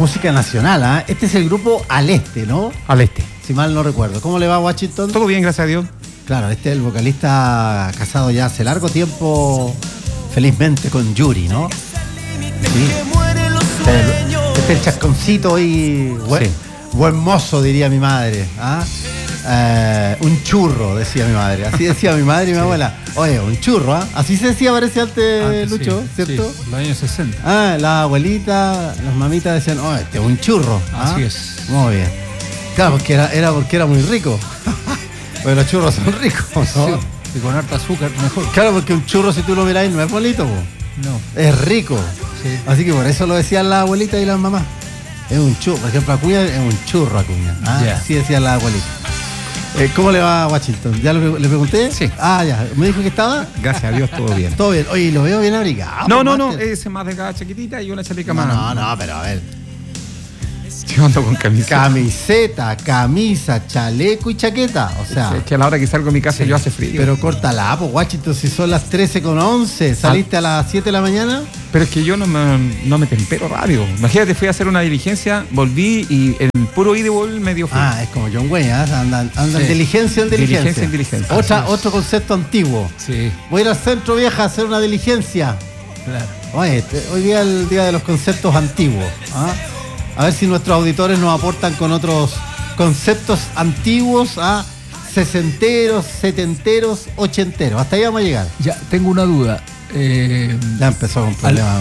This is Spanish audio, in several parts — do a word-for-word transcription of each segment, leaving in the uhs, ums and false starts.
música nacional, ¿ah? ¿eh? Este es el grupo Al Este, ¿no? Al Este. Si mal no recuerdo. ¿Cómo le va, Washington? Todo bien, gracias a Dios. Claro, este es el vocalista casado ya hace largo tiempo, felizmente, con Yuri, ¿no? Sí. Este, este es el chasconcito y buen, sí. buen mozo, diría mi madre. ¿Ah? Eh, un churro, decía mi madre. Así decía mi madre y mi sí. abuela. Oye, un churro, ¿ah? ¿eh? Así se decía, parece antes, antes Lucho, sí, ¿cierto? Sí, los años sesenta. Ah, la abuelita, las mamitas decían, oye, este es un churro. ¿Ah? Así es. Muy bien. Claro, porque era, era porque era muy rico. Porque los churros son ricos, ¿no? Sí, y con harta azúcar mejor. Claro, porque un churro, si tú lo miráis, no es bonito, po. No. Es rico. Sí. Así que por eso lo decían las abuelitas y las mamás. Es un churro. Por ejemplo, Acuña es un churro, Acuña. ¿Ah? Yeah. Así decían las abuelitas. Eh, ¿Cómo le va a Washington? ¿Ya le, le pregunté? Sí. Ah, ya. ¿Me dijo que estaba? Gracias a Dios, todo bien. Todo bien. Oye, lo veo bien abrigado. No, no, no. Ese más de cada chiquitita y una chaleca no, más. No, no, pero a ver. Yo ando con camiseta. Camiseta, camisa, chaleco y chaqueta. O sea. Es que a la hora que salgo de mi casa sí, yo hace frío. Pero córtala, pues, Washington, si son las trece con once, ¿saliste a las siete de la mañana? Pero es que yo no me, no me tempero rápido. Imagínate, fui a hacer una diligencia, volví y el puro ida y vol me dio frío. Ah, es como John Wayne, ¿eh? Andan, andan sí. diligencia en diligencia. Diligencia en diligencia. Otra, otro concepto antiguo. Sí. Voy a ir al centro, vieja, a hacer una diligencia. Claro. Oye, este, hoy día es el día de los conceptos antiguos. ¿Ah? A ver si nuestros auditores nos aportan con otros conceptos antiguos, a sesenteros, setenteros, ochenteros. Hasta ahí vamos a llegar. Ya, tengo una duda. Eh, ya empezó con problemas.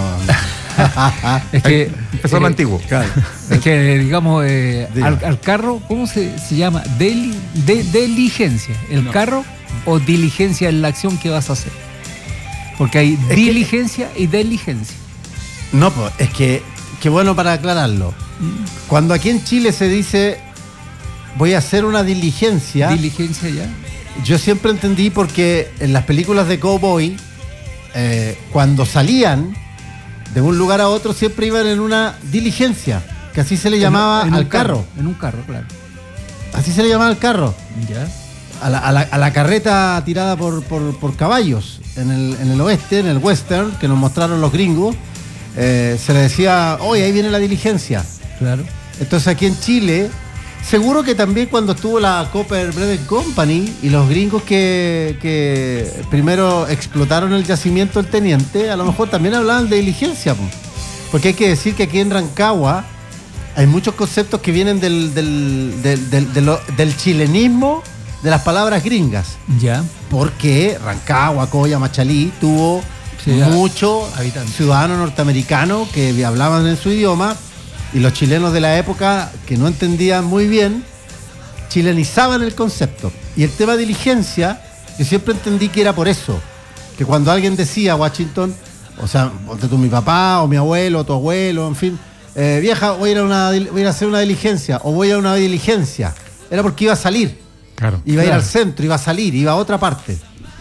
es que empezó eh, lo antiguo. Claro. Es que, digamos, eh, al, al carro, ¿cómo se, se llama? Deli, de, diligencia. ¿El no. carro o diligencia en la acción que vas a hacer? Porque hay es diligencia que, y diligencia. No, pues, es que Qué bueno para aclararlo. Cuando aquí en Chile se dice voy a hacer una diligencia. Diligencia ya. Yo siempre entendí porque en las películas de cowboy, eh, cuando salían de un lugar a otro, siempre iban en una diligencia, que así se le llamaba en, en al carro, carro. En un carro, claro. Así se le llamaba al carro. Ya. A la, a la, a la carreta tirada por, por, por caballos en el, en el oeste, en el western, que nos mostraron los gringos. Eh, se le decía, oye, ahí viene la diligencia. Claro. Entonces aquí en Chile, seguro que también cuando estuvo la Copper Bread Company y los gringos que, que primero explotaron el yacimiento del Teniente, a lo mejor también hablaban de diligencia. Porque hay que decir que aquí en Rancagua hay muchos conceptos que vienen del, del, del, del, del, del chilenismo de las palabras gringas. Ya. Porque Rancagua, Coya, Machalí tuvo... Sí, muchos ciudadanos norteamericanos que hablaban en su idioma y los chilenos de la época que no entendían muy bien chilenizaban el concepto. Y el tema de diligencia, yo siempre entendí que era por eso, que cuando alguien decía Washington, o sea, ponte tú mi papá o mi abuelo o tu abuelo, en fin, eh, vieja, voy a, ir a una, voy a ir a hacer una diligencia o voy a una diligencia, era porque iba a salir, claro, iba a ir claro. al centro, iba a salir, iba a otra parte.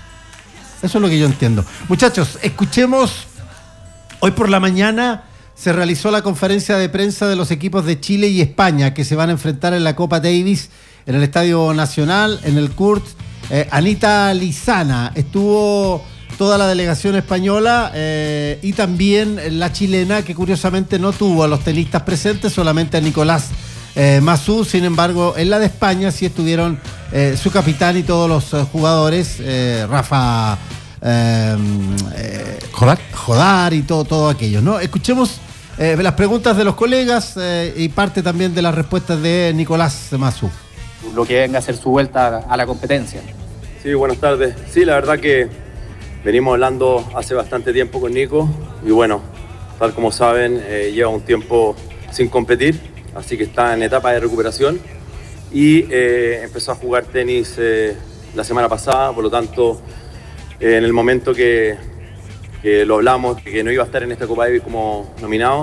Eso es lo que yo entiendo. Muchachos, escuchemos. Hoy por la mañana se realizó la conferencia de prensa de los equipos de Chile y España que se van a enfrentar en la Copa Davis en el Estadio Nacional, en el Kurt. Eh, Anita Lizana, estuvo toda la delegación española eh, y también la chilena, que curiosamente no tuvo a los tenistas presentes, solamente a Nicolás Eh, Massú. Sin embargo, en la de España sí estuvieron eh, su capitán y todos los eh, jugadores, eh, Rafa eh, eh, Jodar. Jodar y todo, todo aquello, ¿no? Escuchemos eh, las preguntas de los colegas eh, y parte también de las respuestas de Nicolás Massú. Lo que venga a hacer su vuelta a la competencia. Sí, buenas tardes. Sí, la verdad que venimos hablando hace bastante tiempo con Nico y bueno, tal como saben, eh, lleva un tiempo sin competir. Así que está en etapa de recuperación y eh, empezó a jugar tenis eh, la semana pasada, por lo tanto, eh, en el momento que, que lo hablamos, que no iba a estar en esta Copa Davis como nominado,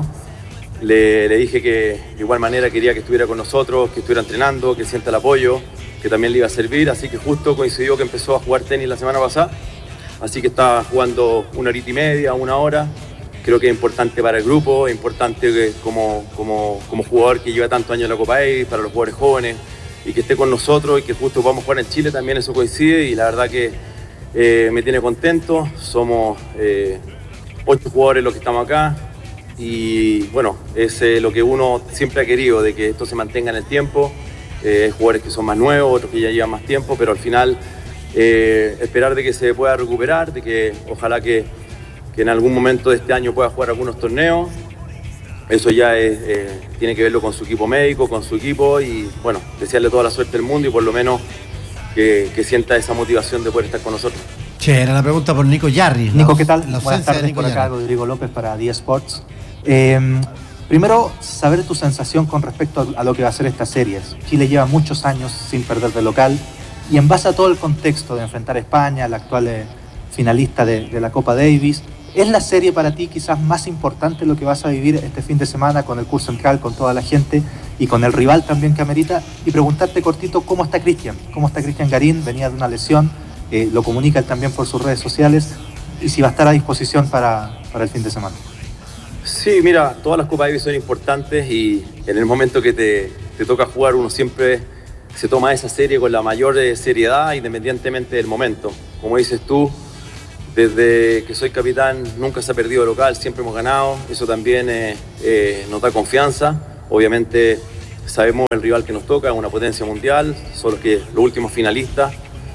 le, le dije que de igual manera quería que estuviera con nosotros, que estuviera entrenando, que sienta el apoyo, que también le iba a servir, así que justo coincidió que empezó a jugar tenis la semana pasada, así que está jugando una horita y media, una hora. Creo que es importante para el grupo, es importante que como, como, como jugador que lleva tantos años en la Copa Davis, para los jugadores jóvenes, y que esté con nosotros y que justo vamos a jugar en Chile, también eso coincide y la verdad que eh, me tiene contento. Somos eh, ocho jugadores los que estamos acá, y bueno, es eh, lo que uno siempre ha querido, de que esto se mantenga en el tiempo. Eh, hay jugadores que son más nuevos, otros que ya llevan más tiempo, pero al final eh, esperar de que se pueda recuperar, de que ojalá que, que en algún momento de este año pueda jugar algunos torneos. Eso ya es, eh, tiene que verlo con su equipo médico, con su equipo, y bueno, desearle toda la suerte del mundo y por lo menos que, que sienta esa motivación de poder estar con nosotros. Che, era la pregunta por Nico Yarri. Nico, ¿qué tal? La Buenas tardes, por acá Rodrigo López para D Sports. Eh, primero, saber tu sensación con respecto a lo que va a ser estas series. Chile lleva muchos años sin perder de local, y en base a todo el contexto de enfrentar a España, la actual eh, finalista de, de la Copa Davis, ¿es la serie para ti quizás más importante lo que vas a vivir este fin de semana con el curso central, con toda la gente y con el rival también que amerita? Y preguntarte cortito, ¿cómo está Cristian? ¿Cómo está Cristian Garín? Venía de una lesión, eh, lo comunica él también por sus redes sociales, y si va a estar a disposición para, para el fin de semana. Sí, mira, todas las Copas Davis son importantes y en el momento que te, te toca jugar uno siempre se toma esa serie con la mayor eh, seriedad, independientemente del momento. Como dices tú, desde que soy capitán nunca se ha perdido local, siempre hemos ganado, eso también eh, eh, nos da confianza. Obviamente sabemos el rival que nos toca, es una potencia mundial, solo que los últimos finalistas,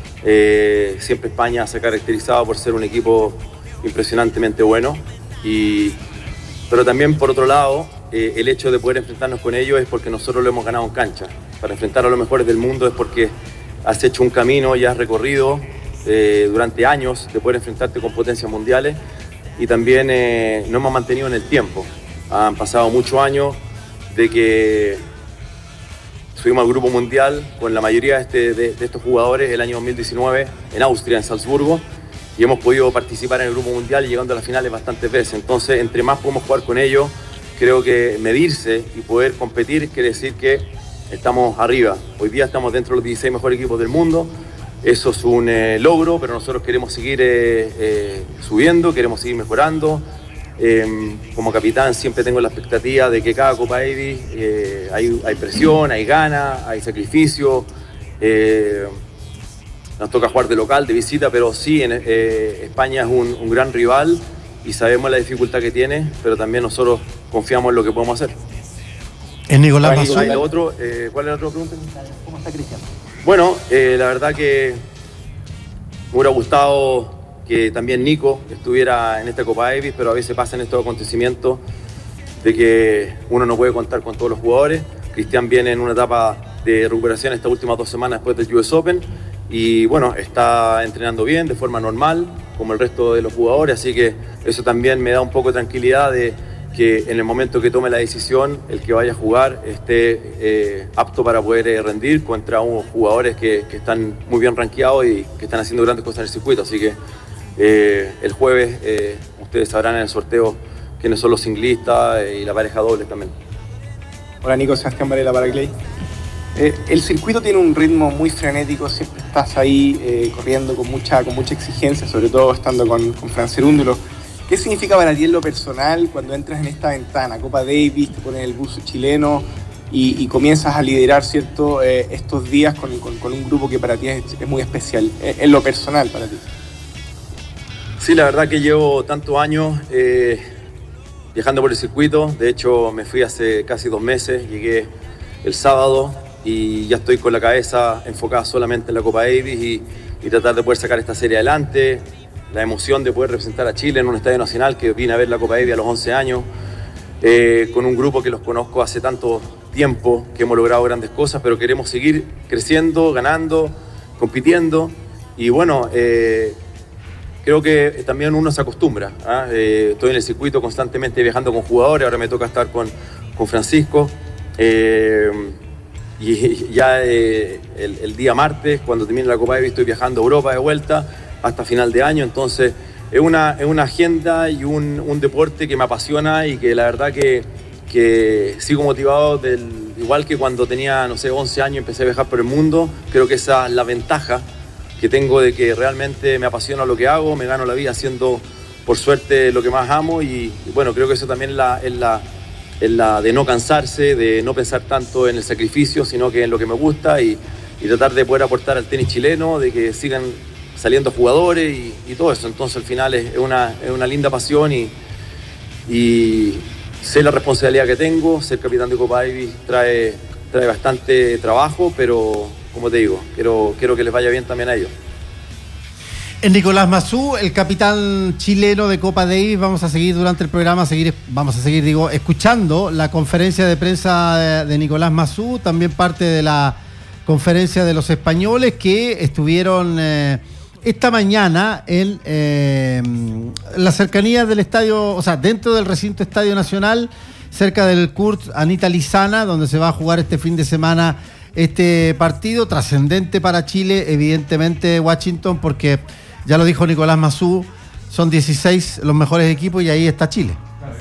eh, siempre España se ha caracterizado por ser un equipo impresionantemente bueno, y, pero también por otro lado, eh, el hecho de poder enfrentarnos con ellos es porque nosotros lo hemos ganado en cancha. Para enfrentar a los mejores del mundo es porque has hecho un camino y has recorrido Eh, durante años de poder enfrentarte con potencias mundiales, y también eh, nos hemos mantenido en el tiempo. Han pasado muchos años de que subimos al grupo mundial con la mayoría de, este, de, de estos jugadores el año dos mil diecinueve en Austria, en Salzburgo, y hemos podido participar en el grupo mundial llegando a las finales bastantes veces. Entonces, entre más podemos jugar con ellos, creo que medirse y poder competir quiere decir que estamos arriba. Hoy día estamos dentro de los dieciséis mejores equipos del mundo. Eso es un eh, logro, pero nosotros queremos seguir eh, eh, subiendo, queremos seguir mejorando. Eh, como capitán siempre tengo la expectativa de que cada Copa Davis eh, hay, hay presión, hay ganas, hay sacrificio. Eh, nos toca jugar de local, de visita, pero sí, en, eh, España es un, un gran rival y sabemos la dificultad que tiene, pero también nosotros confiamos en lo que podemos hacer. Es Nicolás Mazú. ¿Y lo otro, eh, ¿cuál es la otra pregunta? ¿Cómo está Cristian? Bueno, eh, la verdad que me hubiera gustado que también Nico estuviera en esta Copa Davis, pero a veces pasan estos acontecimientos de que uno no puede contar con todos los jugadores. Cristian viene en una etapa de recuperación estas últimas dos semanas después del U S Open y bueno, está entrenando bien, de forma normal, como el resto de los jugadores, así que eso también me da un poco de tranquilidad de que en el momento que tome la decisión, el que vaya a jugar esté eh, apto para poder eh, rendir contra unos jugadores que, que están muy bien rankeados y que están haciendo grandes cosas en el circuito. Así que eh, el jueves eh, ustedes sabrán en el sorteo quiénes son los singlistas y la pareja doble también. Hola Nico, Sebastián Varela para Clay. Eh, el circuito tiene un ritmo muy frenético, siempre estás ahí eh, corriendo con mucha, con mucha exigencia, sobre todo estando con, con Fran Cerúndulo. ¿Qué significa para ti en lo personal cuando entras en esta ventana, Copa Davis, te pones el buzo chileno y, y comienzas a liderar, ¿cierto?, eh, estos días con, con, con un grupo que para ti es, es muy especial, eh, en lo personal para ti? Sí, la verdad que llevo tantos años eh, viajando por el circuito. De hecho, me fui hace casi dos meses, llegué el sábado y ya estoy con la cabeza enfocada solamente en la Copa Davis y, y tratar de poder sacar esta serie adelante. La emoción de poder representar a Chile en un estadio nacional, que vine a ver la Copa Davis a los once años, eh, con un grupo que los conozco hace tanto tiempo, que hemos logrado grandes cosas, pero queremos seguir creciendo, ganando, compitiendo. Y bueno, eh, creo que también uno se acostumbra. ¿eh? Eh, estoy en el circuito constantemente viajando con jugadores, ahora me toca estar con, con Francisco. Eh, y ya eh, el, el día martes, cuando termine la Copa Davis, estoy viajando a Europa de vuelta hasta final de año, entonces es una, es una agenda y un, un deporte que me apasiona y que la verdad que, que sigo motivado, del, igual que cuando tenía, no sé, once años empecé a viajar por el mundo. Creo que esa es la ventaja que tengo de que realmente me apasiona lo que hago, me gano la vida haciendo, por suerte, lo que más amo y, y bueno, creo que eso también es la, es la, es la de no cansarse, de no pensar tanto en el sacrificio, sino que en lo que me gusta y, y tratar de poder aportar al tenis chileno, de que sigan saliendo jugadores y, y todo eso. Entonces al final es una, es una linda pasión y, y, sé la responsabilidad que tengo, ser capitán de Copa Davis trae, trae bastante trabajo, pero como te digo, quiero, quiero que les vaya bien también a ellos. Nicolás Massú, el capitán chileno de Copa Davis. Vamos a seguir durante el programa, seguir, vamos a seguir, digo, escuchando la conferencia de prensa de, de Nicolás Massú, también parte de la conferencia de los españoles que estuvieron eh, esta mañana en eh, las cercanías del estadio, o sea, dentro del recinto Estadio Nacional, cerca del Kurt Anita Lizana, donde se va a jugar este fin de semana este partido trascendente para Chile, evidentemente Washington, porque ya lo dijo Nicolás Massú, son dieciséis los mejores equipos y ahí está Chile.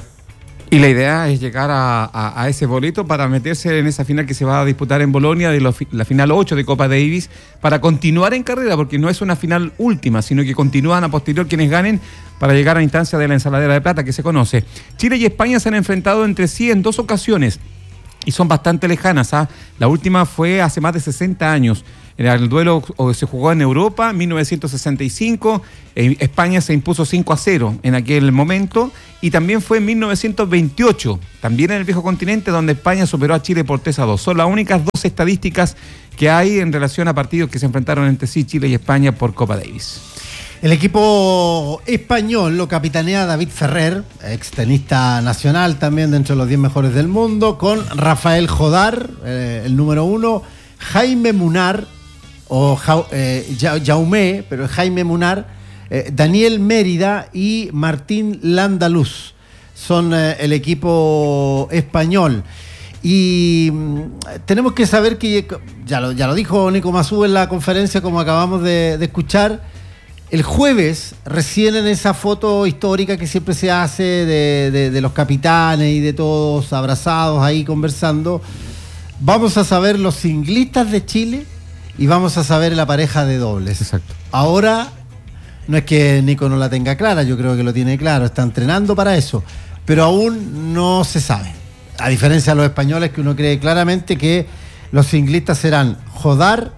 Y la idea es llegar a, a, a ese boleto para meterse en esa final que se va a disputar en Bolonia, de lo, la final ocho de Copa Davis, para continuar en carrera, porque no es una final última, sino que continúan a posterior quienes ganen para llegar a la instancia de la ensaladera de plata que se conoce. Chile y España se han enfrentado entre sí en dos ocasiones y son bastante lejanas, ¿ah? La última fue hace más de sesenta años. El duelo se jugó en Europa, mil novecientos sesenta y cinco, España se impuso cinco a cero en aquel momento, y también fue en mil novecientos veintiocho, también en el viejo continente, donde España superó a Chile por tres a dos. Son las únicas dos estadísticas que hay en relación a partidos que se enfrentaron entre sí, Chile y España, por Copa Davis. El equipo español lo capitanea David Ferrer, ex tenista nacional también dentro de los diez mejores del mundo, con Rafael Jodar, eh, el número uno, Jaime Munar, o eh, Jaume, pero Jaime Munar, eh, Daniel Mérida y Martín Landaluz. Son eh, el equipo español. Y mmm, tenemos que saber que, ya lo, ya lo dijo Nico Massú en la conferencia, como acabamos de, de escuchar, el jueves, recién en esa foto histórica que siempre se hace de, de, de los capitanes y de todos abrazados ahí conversando, vamos a saber los singlistas de Chile y vamos a saber la pareja de dobles. Exacto. Ahora, no es que Nico no la tenga clara, yo creo que lo tiene claro, está entrenando para eso, pero aún no se sabe. A diferencia de los españoles, que uno cree claramente que los singlistas serán Jodar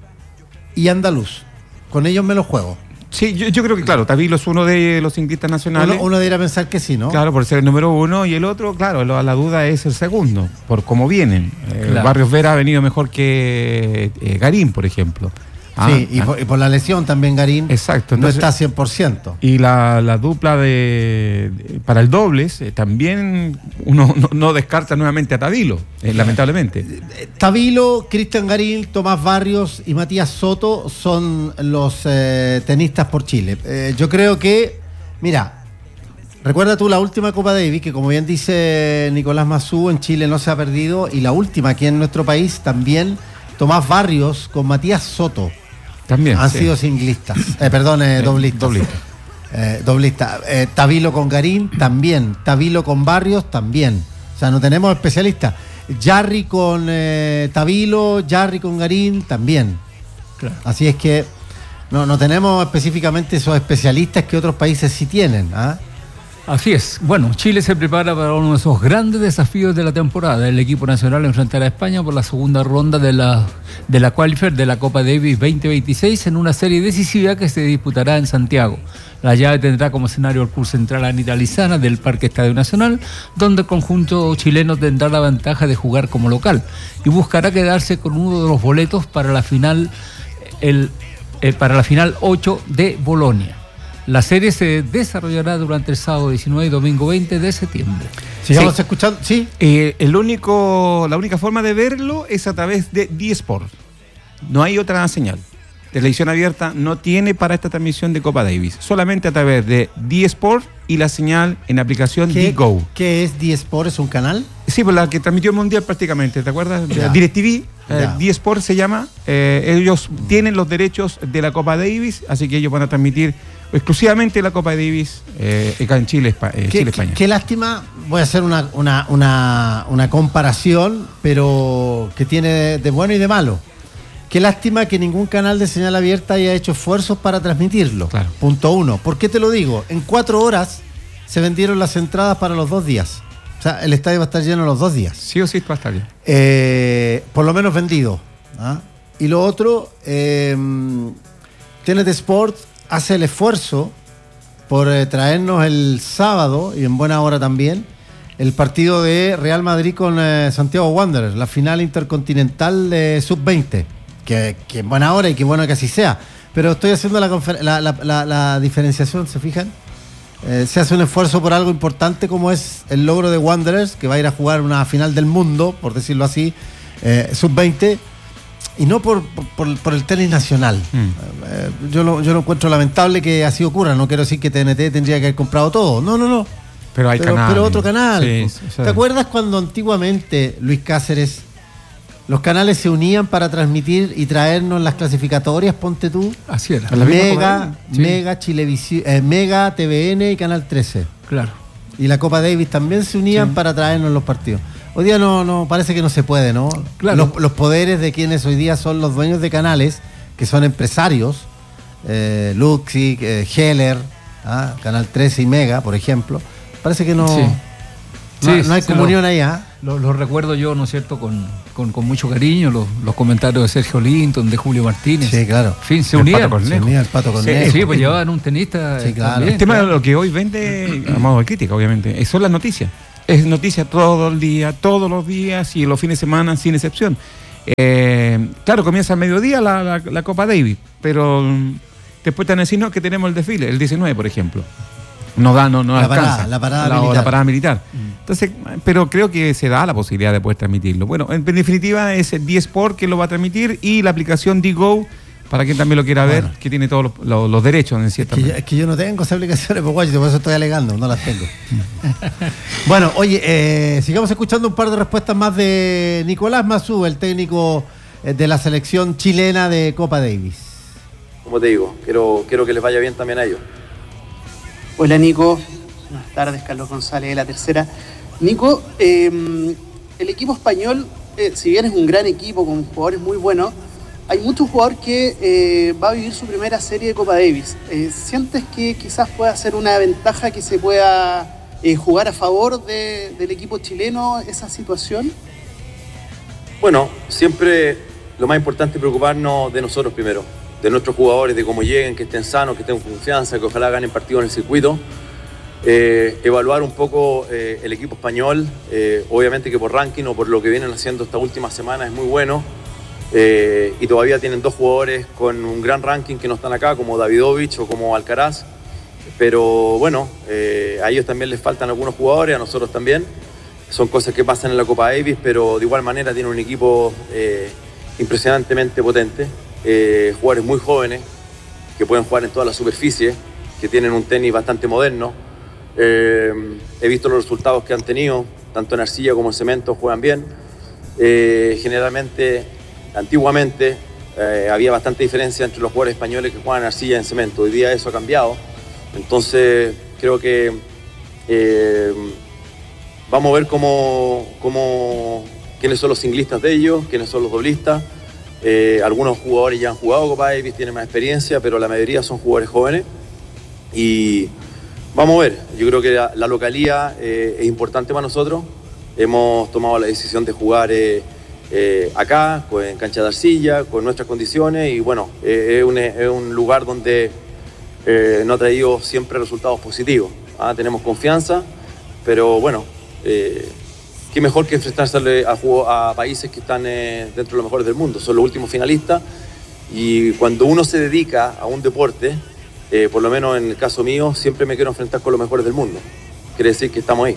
y Andaluz. Con ellos me los juego. Sí, yo, yo creo que, claro, Tavilo es uno de los singlistas nacionales. Uno, uno debería pensar que sí, ¿no? Claro, por ser el número uno, y el otro, claro, lo, la duda es el segundo, por cómo vienen. Claro. Eh, Barrios Vera ha venido mejor que eh, Garín, por ejemplo. Ah, sí, y, ah. por, y por la lesión también Garín. Exacto, Entonces, no entonces, está cien por ciento. Y la, la dupla de, de para el dobles, eh, también uno no, no descarta nuevamente a Tavilo, eh, lamentablemente. Tavilo, Cristian Garín, Tomás Barrios y Matías Soto son los eh, tenistas por Chile. Eh, yo creo que, mira, recuerda tú la última Copa Davis, que como bien dice Nicolás Massú, en Chile no se ha perdido, y la última aquí en nuestro país también, Tomás Barrios con Matías Soto. También. Han sí. sido singlistas. Eh, perdón, eh, doblistas. Doblista. Eh, doblista. Eh, Tavilo con Garín, también. Tavilo con Barrios, también. O sea, no tenemos especialistas. Jarry con eh, Tavilo, Jarry con Garín, también. Claro. Así es que no, no tenemos específicamente esos especialistas que otros países sí tienen. ¿Ah? Así es. Bueno, Chile se prepara para uno de esos grandes desafíos de la temporada. El equipo nacional enfrentará a España por la segunda ronda de la, de la Qualifier de la Copa Davis veinte veintiséis en una serie decisiva que se disputará en Santiago. La llave tendrá como escenario el Club Central Anita Lizana del Parque Estadio Nacional, donde el conjunto chileno tendrá la ventaja de jugar como local y buscará quedarse con uno de los boletos para la final, el, eh, para la final ocho de Bolonia. La serie se desarrollará durante el sábado diecinueve y domingo veinte de septiembre. Sigamos Sí. escuchando. Sí. Eh, el único, la única forma de verlo es a través de D-Sport. No hay otra señal. Televisión abierta no tiene para esta transmisión de Copa Davis. Solamente a través de D-Sport y la señal en aplicación ¿Qué, D-Go. ¿Qué es D-Sport? ¿Es un canal? Sí, pues la que transmitió el Mundial prácticamente, ¿te acuerdas? Ya. DirecTV, eh, Ya. D-Sport se llama. Eh, ellos tienen los derechos de la Copa Davis, así que ellos van a transmitir exclusivamente la Copa Davis eh, acá en Chile, Espa- eh, Qué, Chile España. qué, qué lástima, voy a hacer una, una, una, una comparación, pero que tiene de, de bueno y de malo. Qué lástima que ningún canal de señal abierta haya hecho esfuerzos para transmitirlo. Claro. Punto uno. ¿Por qué te lo digo? En cuatro horas se vendieron las entradas para los dos días. O sea, el estadio va a estar lleno los dos días. Sí o sí va a estar bien. Eh, por lo menos vendido. ¿Ah? Y lo otro, eh, T N T Sport hace el esfuerzo por eh, traernos el sábado, y en buena hora también, el partido de Real Madrid con eh, Santiago Wanderers, la final intercontinental de sub veinte, que, que en buena hora y que bueno que así sea, pero estoy haciendo la, confer- la, la, la, la diferenciación, ¿se fijan? Eh, se hace un esfuerzo por algo importante como es el logro de Wanderers, que va a ir a jugar una final del mundo, por decirlo así, eh, sub veinte, y no por, por, por el tenis nacional. Mm. Eh, yo, lo, yo lo encuentro lamentable que así ocurra. No quiero decir que T N T tendría que haber comprado todo. No, no, no. Pero hay pero, canal. Pero otro canal. Sí, o sea, ¿te acuerdas cuando antiguamente, Luis Cáceres, los canales se unían para transmitir y traernos las clasificatorias? Ponte tú. Así era. Mega, sí. Mega, Chilevisión, eh, Mega, T V N y Canal trece. Claro. Y la Copa Davis también se unían, sí, para traernos los partidos. Hoy día no, no parece que no se puede, ¿no? Claro. Los, los poderes de quienes hoy día son los dueños de canales, que son empresarios, eh, Luxi, eh, Heller, ¿ah? Canal trece y Mega, por ejemplo, parece que no, sí. no, Sí, no hay sí, comunión lo, ahí. ¿ah? Lo, lo recuerdo yo, ¿no es cierto?, con, con, con mucho cariño, los, los comentarios de Sergio Linton, de Julio Martínez. Sí, claro. En fin, se unían. Se unía el Pato Cornejo. Sí, sí, pues llevaban un tenista. Sí, claro. También, el tema claro. de lo que hoy vende, a modo de crítica, obviamente, son las noticias. Es noticia todo el día, todos los días y los fines de semana sin excepción. Eh, claro, comienza al mediodía la, la, la Copa Davis, pero después te van a decir, no, que tenemos el desfile, el diecinueve, por ejemplo. No da, no, no la alcanza. Parada, la parada la, militar. La parada militar. Mm. Entonces, pero creo que se da la posibilidad de poder transmitirlo. Bueno, en, en definitiva es el D-Sport que lo va a transmitir y la aplicación D-Go, para quien también lo quiera bueno. ver, que tiene todos los, los, los derechos en cierta es que, manera. yo, es que yo no tengo esas aplicaciones, por eso estoy alegando, no las tengo. Bueno, oye, eh, sigamos escuchando un par de respuestas más de Nicolás Mazú, el técnico de la selección chilena de Copa Davis. Como te digo, quiero, quiero que les vaya bien también a ellos. Hola Nico, buenas tardes, Carlos González de La Tercera. Nico, eh, el equipo español, eh, si bien es un gran equipo con jugadores muy buenos, hay muchos jugadores que eh, va a vivir su primera serie de Copa Davis. Eh, ¿Sientes que quizás pueda ser una ventaja que se pueda eh, jugar a favor de, del equipo chileno esa situación? Bueno, siempre lo más importante es preocuparnos de nosotros primero, de nuestros jugadores, de cómo lleguen, que estén sanos, que estén con confianza, que ojalá ganen partidos en el circuito. Eh, evaluar un poco eh, el equipo español, eh, obviamente que por ranking o por lo que vienen haciendo esta última semana es muy bueno. Eh, y todavía tienen dos jugadores con un gran ranking que no están acá, como Davidovich o como Alcaraz, pero bueno, eh, a ellos también les faltan algunos jugadores, a nosotros también, son cosas que pasan en la Copa Davis, pero de igual manera tienen un equipo eh, impresionantemente potente, eh, jugadores muy jóvenes que pueden jugar en todas las superficies, que tienen un tenis bastante moderno. Eh, he visto los resultados que han tenido, tanto en arcilla como en cemento juegan bien. Eh, generalmente Antiguamente eh, había bastante diferencia entre los jugadores españoles que juegan en arcilla y en cemento. Hoy día eso ha cambiado. Entonces creo que eh, vamos a ver cómo, cómo, quiénes son los singlistas de ellos, quiénes son los doblistas. Eh, algunos jugadores ya han jugado Copa Davis, tienen más experiencia, pero la mayoría son jugadores jóvenes. Y vamos a ver, yo creo que la, la localía eh, es importante para nosotros. Hemos tomado la decisión de jugar Eh, Eh, acá, en cancha de arcilla, con nuestras condiciones y bueno, eh, es, un, es un lugar donde eh, nos ha traído siempre resultados positivos. ¿ah? Tenemos confianza, pero bueno, eh, qué mejor que enfrentarse a, juego, a países que están eh, dentro de los mejores del mundo, son los últimos finalistas y cuando uno se dedica a un deporte, eh, por lo menos en el caso mío, siempre me quiero enfrentar con los mejores del mundo. Quiere decir que estamos ahí.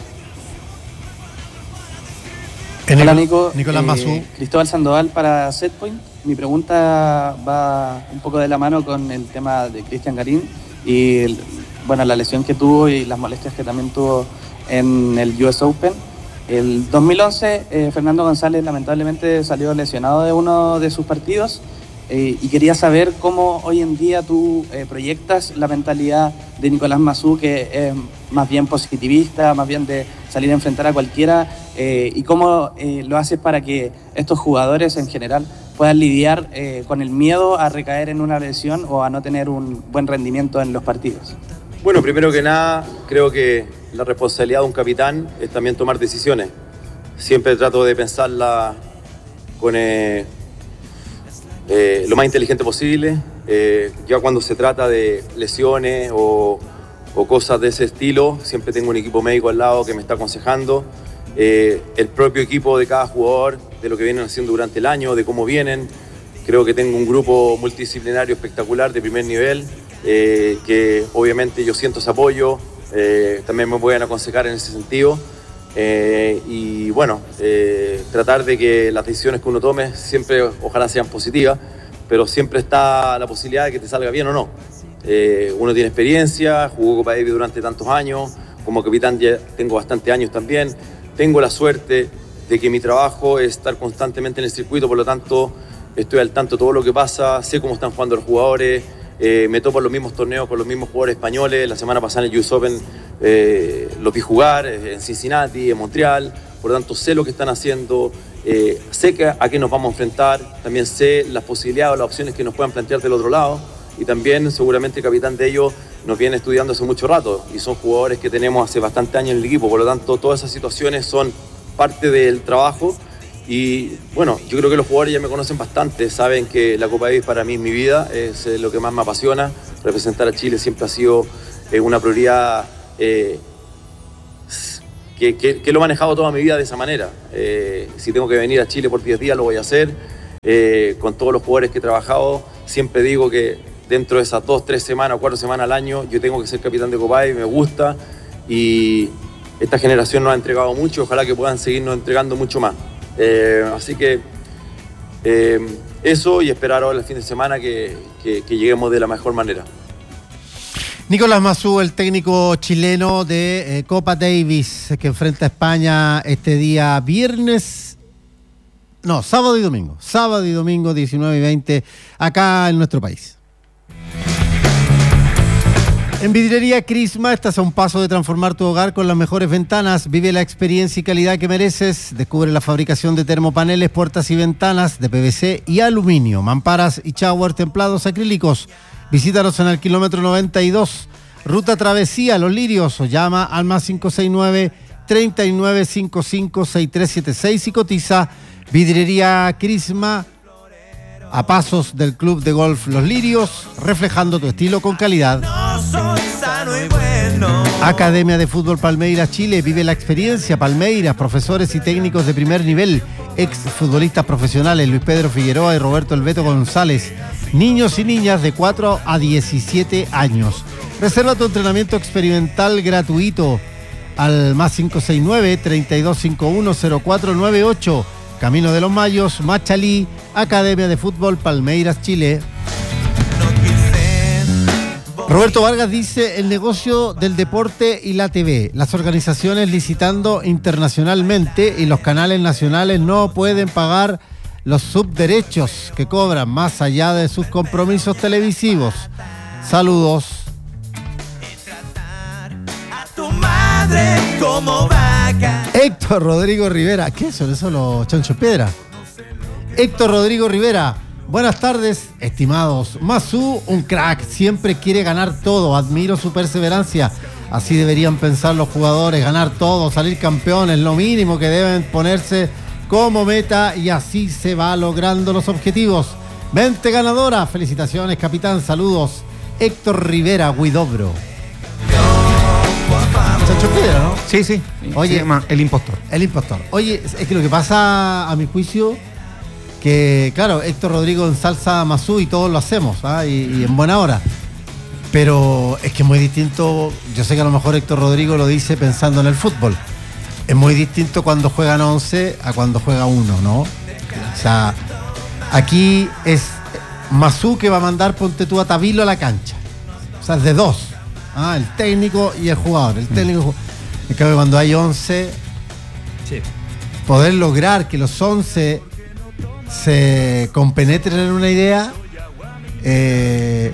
Hola Nico, Nicolás Mazú. Eh, Cristóbal Sandoval para Setpoint. Mi pregunta va un poco de la mano con el tema de Cristian Garín y el, bueno, la lesión que tuvo y las molestias que también tuvo en el U S Open. El dos mil once eh, Fernando González lamentablemente salió lesionado de uno de sus partidos eh, y quería saber cómo hoy en día tú eh, proyectas la mentalidad de Nicolás Mazú, que es más bien positivista, más bien de salir a enfrentar a cualquiera, eh, y cómo eh, lo haces para que estos jugadores en general puedan lidiar eh, con el miedo a recaer en una lesión o a no tener un buen rendimiento en los partidos. Bueno, primero que nada, creo que la responsabilidad de un capitán es también tomar decisiones. Siempre trato de pensarla con eh, eh, lo más inteligente posible. Eh, ya cuando se trata de lesiones o, o cosas de ese estilo, siempre tengo un equipo médico al lado que me está aconsejando. Eh, el propio equipo de cada jugador, de lo que vienen haciendo durante el año, de cómo vienen. Creo que tengo un grupo multidisciplinario espectacular de primer nivel, eh, que obviamente yo siento ese apoyo, eh, también me pueden aconsejar en ese sentido. Eh, y bueno, eh, tratar de que las decisiones que uno tome siempre ojalá sean positivas, pero siempre está la posibilidad de que te salga bien o no. Eh, uno tiene experiencia, jugó Copa Davis durante tantos años, como capitán ya tengo bastantes años también. Tengo la suerte de que mi trabajo es estar constantemente en el circuito, por lo tanto estoy al tanto de todo lo que pasa, sé cómo están jugando los jugadores, eh, me topo en los mismos torneos con los mismos jugadores españoles. La semana pasada en el U S Open eh, los vi jugar en Cincinnati, en Montreal, por lo tanto sé lo que están haciendo, eh, sé que a qué nos vamos a enfrentar, también sé las posibilidades o las opciones que nos puedan plantear del otro lado, y también seguramente el capitán de ellos nos viene estudiando hace mucho rato y son jugadores que tenemos hace bastante años en el equipo, por lo tanto todas esas situaciones son parte del trabajo. Y bueno, yo creo que los jugadores ya me conocen bastante, saben que la Copa Davis para mí es mi vida, es lo que más me apasiona. Representar a Chile siempre ha sido eh, una prioridad eh, que, que, que lo he manejado toda mi vida de esa manera. Eh, si tengo que venir a Chile por diez días lo voy a hacer. Eh, con todos los jugadores que he trabajado, siempre digo que dentro de esas dos, tres semanas o cuatro semanas al año yo tengo que ser capitán de Copa Davis, me gusta, y esta generación nos ha entregado mucho, ojalá que puedan seguirnos entregando mucho más. Eh, así que eh, eso, y esperar ahora el fin de semana que, que, que lleguemos de la mejor manera. Nicolás Massú, el técnico chileno de eh, Copa Davis, que enfrenta a España este día viernes, no, sábado y domingo, sábado y domingo diecinueve y veinte, acá en nuestro país. En Vidriería Crisma estás a un paso de transformar tu hogar con las mejores ventanas. Vive la experiencia y calidad que mereces. Descubre la fabricación de termopaneles, puertas y ventanas de P V C y aluminio, mamparas y shower templados acrílicos. Visítanos en el kilómetro noventa y dos, Ruta Travesía, Los Lirios, o llama al más cinco seis nueve, tres nueve cinco cinco, seis tres siete seis y cotiza. Vidriería Crisma, a pasos del Club de Golf Los Lirios, reflejando tu estilo con calidad. Academia de Fútbol Palmeiras Chile, vive la experiencia. Palmeiras, profesores y técnicos de primer nivel, ex futbolistas profesionales Luis Pedro Figueroa y Roberto El Beto González, niños y niñas de cuatro a diecisiete años. Reserva tu entrenamiento experimental gratuito al más cinco seis nueve, tres dos cinco uno, cero cuatro nueve ocho. Camino de los Mayos, Machalí, Academia de Fútbol Palmeiras Chile. Roberto Vargas dice: el negocio del deporte y la T V, las organizaciones licitando internacionalmente y los canales nacionales no pueden pagar los subderechos que cobran más allá de sus compromisos televisivos. Saludos. Héctor Rodrigo Rivera, ¿qué son eso los chanchos piedra? Héctor Rodrigo Rivera, buenas tardes, estimados. Massú, un crack, siempre quiere ganar todo, admiro su perseverancia. Así deberían pensar los jugadores, ganar todo, salir campeones, lo mínimo que deben ponerse como meta, y así se va logrando los objetivos. Mente ganadora, felicitaciones capitán, saludos. Héctor Rivera, Huidobro. Chancho Piedra, ¿no? Sí, sí. Oye, se llama El Impostor. El Impostor. Oye, es que lo que pasa, a mi juicio, que claro, Héctor Rodrigo ensalza a Massú y todos lo hacemos, ¿ah? y, y en buena hora. Pero es que es muy distinto. Yo sé que a lo mejor Héctor Rodrigo lo dice pensando en el fútbol. Es muy distinto cuando juegan once a cuando juega uno, ¿no? O sea, aquí es Massú que va a mandar, ponte tú, a Tavilo a la cancha. O sea, es de dos. Ah, el técnico y el jugador. El técnico. En cambio, cuando hay once, sí, poder lograr que los once se compenetren en una idea eh,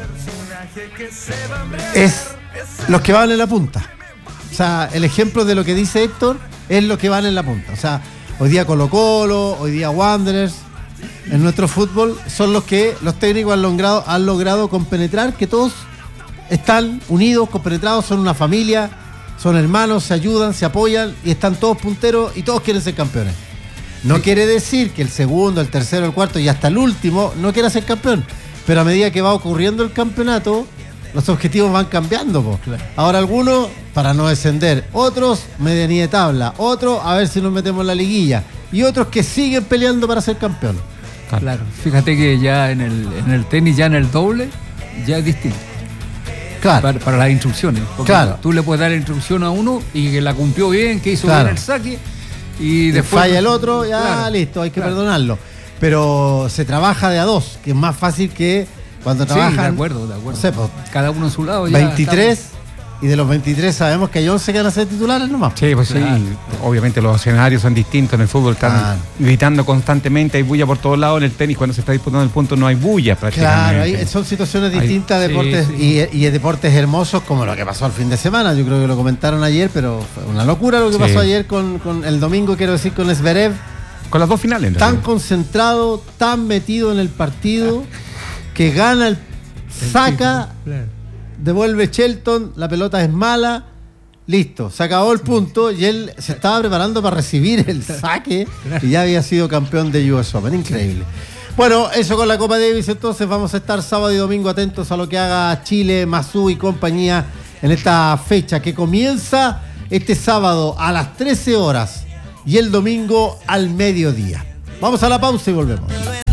es los que van en la punta. O sea, el ejemplo de lo que dice Héctor es lo que van en la punta. O sea, hoy día Colo Colo, hoy día Wanderers, en nuestro fútbol, son los que los técnicos han logrado, han logrado compenetrar, que todos están unidos, compenetrados, son una familia, son hermanos, se ayudan, se apoyan y están todos punteros y todos quieren ser campeones. No quiere decir que el segundo, el tercero, el cuarto y hasta el último no quiera ser campeón, pero a medida que va ocurriendo el campeonato, los objetivos van cambiando, po. Claro. Ahora algunos para no descender, otros medianía de tabla, otros a ver si nos metemos en la liguilla y otros que siguen peleando para ser campeón. Claro, fíjate que ya en el, en el tenis, ya en el doble, ya es distinto. Claro. Para, para las instrucciones. Porque claro. Tú le puedes dar la instrucción a uno y que la cumplió bien, que hizo claro. bien el saque y, y después falla el otro, ya claro. listo, hay que claro. perdonarlo. Pero se trabaja de a dos, que es más fácil que cuando trabajan. Sí, de acuerdo, de acuerdo. No sé, pues, cada uno en su lado. Ya veintitrés estamos. Y de los veintitrés sabemos que hay once que van a ser titulares nomás. Sí, pues claro. sí. Obviamente los escenarios son distintos. En el fútbol están ah. gritando constantemente, hay bulla por todos lados. En el tenis, cuando se está disputando el punto, no hay bulla prácticamente. Claro, hay, son situaciones distintas, hay, deportes sí, sí. Y, y deportes hermosos como lo que pasó el fin de semana. Yo creo que lo comentaron ayer, pero fue una locura lo que sí. pasó ayer con, con el domingo, quiero decir, con Zverev. Con las dos finales. Tan realidad. Concentrado, tan metido en el partido, que gana, el, el saca, claro. devuelve Shelton, la pelota es mala, listo, se acabó el punto y él se estaba preparando para recibir el saque y ya había sido campeón de U S Open, increíble. Bueno, eso con la Copa Davis, entonces vamos a estar sábado y domingo atentos a lo que haga Chile, Mazú y compañía en esta fecha que comienza este sábado a las trece horas y el domingo al mediodía. Vamos a la pausa y volvemos.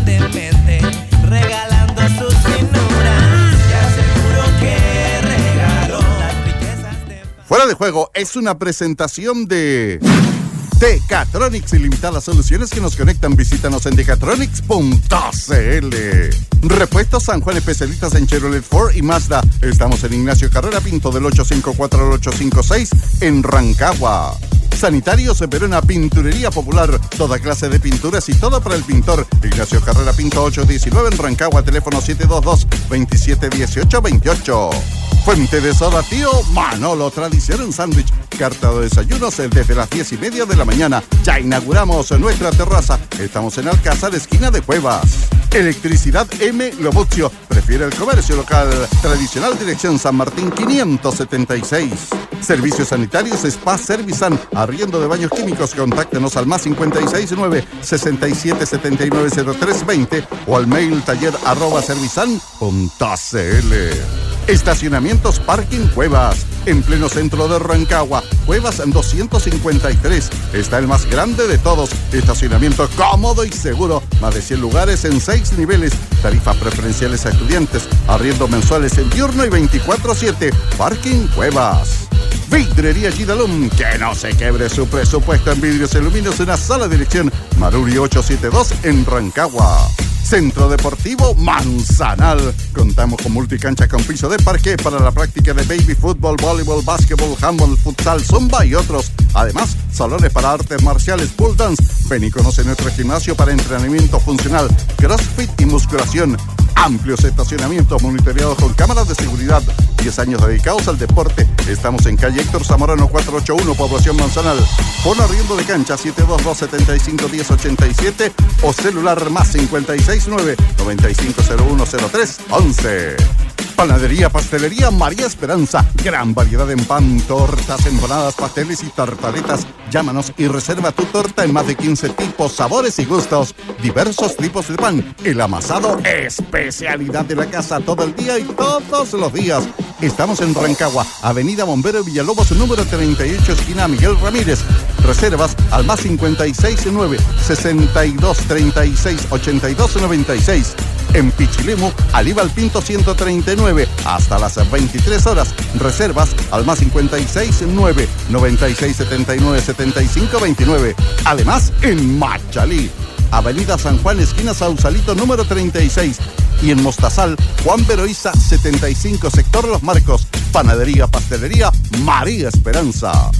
Fuera de Juego es una presentación de Decatronics, ilimitadas soluciones que nos conectan. Visítanos en decatronics punto c l. Repuestos San Juan, especialistas en Chevrolet, Ford y Mazda. Estamos en Ignacio Carrera Pinto del ocho cinco cuatro al ocho cinco seis en Rancagua. Sanitarios Verona, Pinturería Popular, toda clase de pinturas y todo para el pintor. Ignacio Carrera Pinto ocho diecinueve en Rancagua, teléfono siete dos dos, veintisiete dieciocho veintiocho. Fuente de Soda Tío Manolo, tradición en sándwich, carta de desayunos desde las diez y media de la mañana. Ya inauguramos nuestra terraza. Estamos en Alcázar, esquina de Cuevas. Electricidad M. Lobucio. Prefiere el comercio local. Tradicional, dirección San Martín quinientos setenta y seis. Servicios sanitarios Spa Servisan. Arriendo de baños químicos. Contáctenos al más cincuenta y seis nueve, sesenta y siete setenta y nueve cero tres veinte o al mail taller arroba servisan punto c l. Estacionamientos Parking Cuevas, en pleno centro de Rancagua, Cuevas doscientos cincuenta y tres, está el más grande de todos, estacionamiento cómodo y seguro, más de cien lugares en seis niveles, tarifas preferenciales a estudiantes, arriendos mensuales en diurno y veinticuatro siete, Parking Cuevas. Vidrería Gidalum, que no se quebre su presupuesto en vidrios y aluminios, en una sola dirección, Maruri ochocientos setenta y dos en Rancagua. Centro Deportivo Manzanal. Contamos con multicancha con piso de parqué para la práctica de baby fútbol, voleibol, básquetbol, handball, futsal, zumba y otros. Además, salones para artes marciales, pole dance. Ven y conoce nuestro gimnasio para entrenamiento funcional, crossfit y musculación. Amplios estacionamientos monitoreados con cámaras de seguridad. diez años dedicados al deporte. Estamos en calle Héctor Zamorano cuatrocientos ochenta y uno, Población Manzanal. Pon arriendo de cancha siete dos dos, siete cinco uno cero, ocho siete o celular más cincuenta y seis nueve, noventa y cinco cero uno cero tres once. Panadería, Pastelería María Esperanza. Gran variedad en pan, tortas, empanadas, pasteles y tartaletas. Llámanos y reserva tu torta en más de quince tipos, sabores y gustos. Diversos tipos de pan. El amasado, especialidad de la casa, todo el día y todos los días. Estamos en Rancagua, Avenida Bombero Villalobos, número treinta y ocho, esquina Miguel Ramírez. Reservas al más cincuenta y seis nueve, sesenta y dos treinta y seis, ochenta y dos noventa y seis. En Pichilemu, Aníbal Pinto ciento treinta y nueve, hasta las veintitrés horas. Reservas al más cincuenta y seis nueve, noventa y seis setenta y nueve, setenta y cinco veintinueve. Además, en Machalí, Avenida San Juan, esquina Sausalito, número treinta y seis. Y en Mostazal, Juan Veroiza setenta y cinco, sector Los Marcos. Panadería, Pastelería María Esperanza.